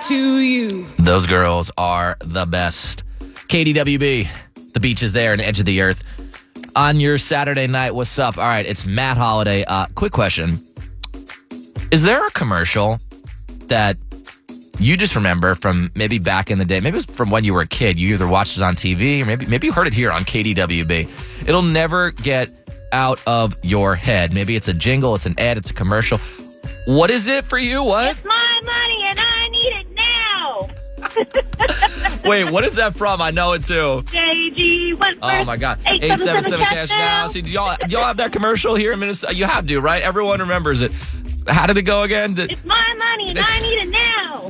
to you. Those girls are the best. KDWB, the beach is there and edge of the earth. On your Saturday night, what's up? All right, it's Matt Holiday. Quick question. Is there a commercial that you just remember from maybe back in the day? Maybe it was from when you were a kid. You either watched it on TV or maybe you heard it here on KDWB. It'll never get out of your head. Maybe it's a jingle, it's an ad, it's a commercial. What is it for you? What? It's my money and I need it now. Wait, what is that from? I know it too. JG Wentworth. Oh my God. 877 cash now. See, do y'all have that commercial here in Minnesota? You have to, right? Everyone remembers it. How did it go again? It's my money and I need it now.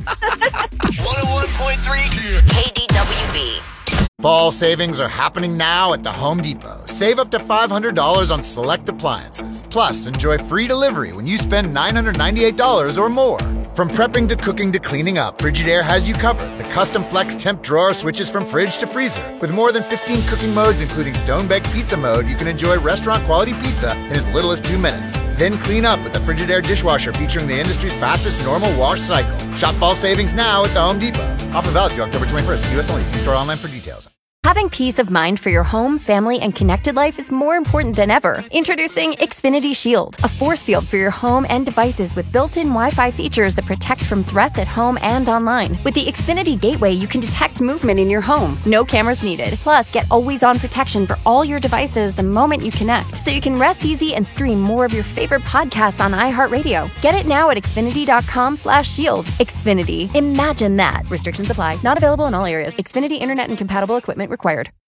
101.3 KDWB. Fall savings are happening now at the Home Depot. Save up to $500 on select appliances. Plus, enjoy free delivery when you spend $998 or more. From prepping to cooking to cleaning up, Frigidaire has you covered. The custom flex temp drawer switches from fridge to freezer. With more than 15 cooking modes, including stone-baked pizza mode, you can enjoy restaurant-quality pizza in as little as 2 minutes. Then clean up with the Frigidaire dishwasher featuring the industry's fastest normal wash cycle. Shop fall savings now at the Home Depot. Offer valid through October 21st. U.S. only. See store online for details. Having peace of mind for your home, family, and connected life is more important than ever. Introducing Xfinity Shield, a force field for your home and devices with built-in Wi-Fi features that protect from threats at home and online. With the Xfinity Gateway, you can detect movement in your home. No cameras needed. Plus, get always-on protection for all your devices the moment you connect, so you can rest easy and stream more of your favorite podcasts on iHeartRadio. Get it now at Xfinity.com/shield. Xfinity. Imagine that. Restrictions apply. Not available in all areas. Xfinity Internet and compatible equipment required.